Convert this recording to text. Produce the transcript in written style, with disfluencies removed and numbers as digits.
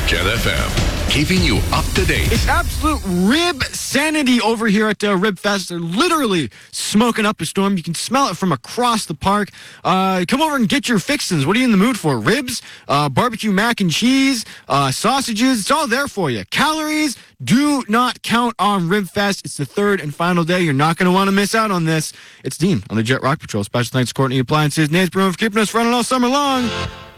Jet FM, keeping you up to date. It's absolute rib sanity over here at Rib Fest. They're literally smoking up a storm. You can smell it from across the park. Come over and get your fixins. What are you in the mood for? Ribs, barbecue mac and cheese, sausages. It's all there for you. Calories do not count on Rib Fest. It's the third and final day. You're not going to want to miss out on this. It's Dean on the Jet Rock Patrol. Special thanks to Courtney Appliances, Nate Broom for keeping us running all summer long.